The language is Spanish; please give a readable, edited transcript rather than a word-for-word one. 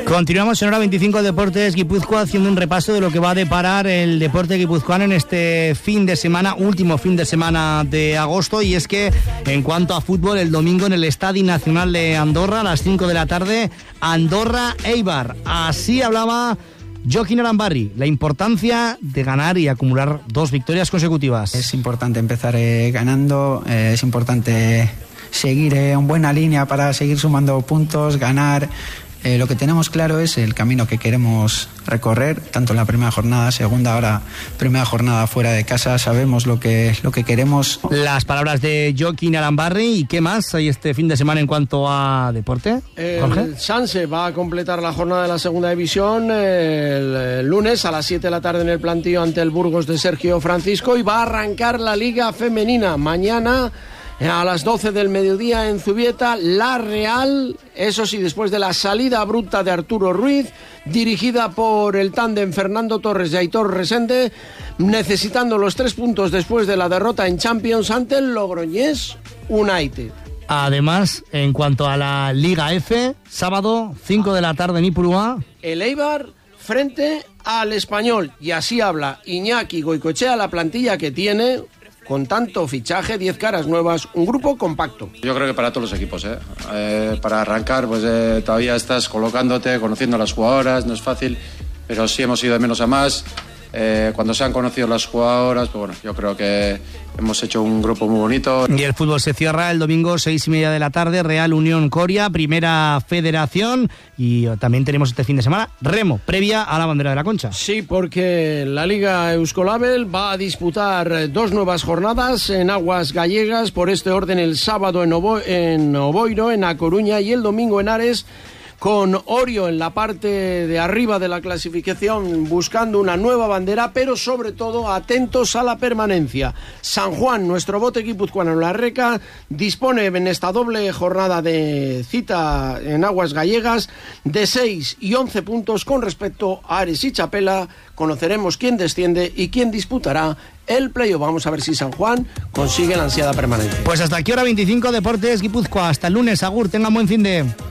Continuamos en Hora 25 Deportes Guipúzcoa, haciendo un repaso de lo que va a deparar el deporte guipuzcoano en este fin de semana, último fin de semana de agosto. Y es que en cuanto a fútbol, el domingo en el Estadio Nacional de Andorra a las 5 de la tarde, Andorra-Eibar. Así hablaba Jokin Arambarri, la importancia de ganar y acumular 2 victorias consecutivas. Es importante empezar ganando, es importante seguir en buena línea para seguir sumando puntos, ganar. Lo que tenemos claro es el camino que queremos recorrer, tanto en la primera jornada, segunda, ahora primera jornada fuera de casa. Sabemos lo que queremos. Las palabras de Jokin Arambarri. ¿Y qué más hay este fin de semana en cuanto a deporte, Jorge? El Sanse va a completar la jornada de la segunda división el lunes a las 7 de la tarde en el plantío ante el Burgos de Sergio Francisco, y va a arrancar la Liga Femenina mañana a las 12 del mediodía en Zubieta. La Real, eso sí, después de la salida bruta de Arturo Ruiz, dirigida por el tándem Fernando Torres y Aitor Resende, necesitando los 3 puntos después de la derrota en Champions ante el Logroñés United. Además, en cuanto a la Liga F, sábado 5 de la tarde en Ipurúa, el Eibar frente al Español, y así habla Iñaki Goicoechea, la plantilla que tiene con tanto fichaje, 10 caras nuevas, un grupo compacto. Yo creo que para todos los equipos, para arrancar, pues todavía estás colocándote, conociendo a las jugadoras, no es fácil, pero sí hemos ido de menos a más. Cuando se han conocido las jugadoras, pues bueno, yo creo que hemos hecho un grupo muy bonito. Y el fútbol se cierra el domingo 6:30 de la tarde, Real Unión Coria, Primera Federación. Y también tenemos este fin de semana remo, previa a la bandera de la Concha. Sí, porque la Liga Euskolabel va a disputar 2 nuevas jornadas en aguas gallegas. Por este orden, el sábado en Oboiro, en A Coruña, y el domingo en Ares, con Orio en la parte de arriba de la clasificación buscando una nueva bandera, pero sobre todo atentos a la permanencia. San Juan, nuestro bote guipuzcoano en la Reca, dispone en esta doble jornada de cita en aguas gallegas de 6 y 11 puntos con respecto a Ares y Chapela. Conoceremos quién desciende y quién disputará el playoff. Vamos a ver si San Juan consigue la ansiada permanencia. Pues hasta aquí Hora 25 Deportes Guipúzcoa. Hasta el lunes, agur, tengan buen fin de...